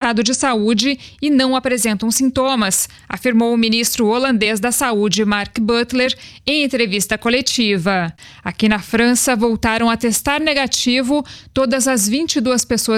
estado de saúde e não apresentam sintomas, afirmou o ministro holandês da Saúde, Mark Butler, em entrevista coletiva. Aqui na França, voltaram a testar negativo todas as 22 pessoas